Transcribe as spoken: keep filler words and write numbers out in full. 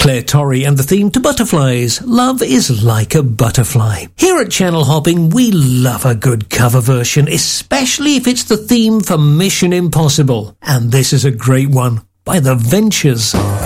Claire Torrey and the theme to Butterflies, Love is Like a Butterfly. Here at Channel Hopping, we love a good cover version, especially if it's the theme for Mission Impossible. And this is a great one by The Ventures.